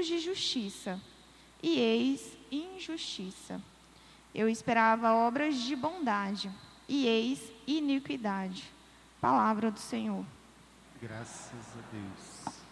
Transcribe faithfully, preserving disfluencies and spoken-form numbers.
frutos de justiça, e eis injustiça. Eu esperava obras de bondade, e eis iniquidade. Palavra do Senhor. Graças a Deus.